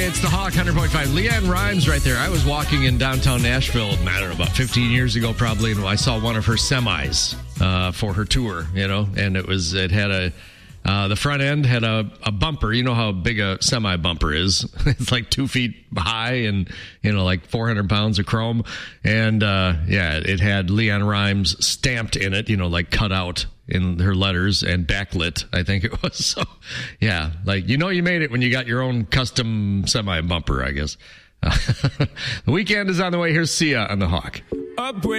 It's the Hawk 100.5. Leanne Rimes right there. I was walking in downtown Nashville, I don't know, about 15 years ago probably, and I saw one of her semis for her tour, and it had the front end had a bumper. You know how big a semi bumper is. It's like 2 feet high and, like 400 pounds of chrome. And, it had Leanne Rimes stamped in it, like cut out in her letters and backlit, I think it was. So, yeah, like, you made it when you got your own custom semi bumper, I guess. The weekend is on the way. Here's Sia on the Hawk. Up when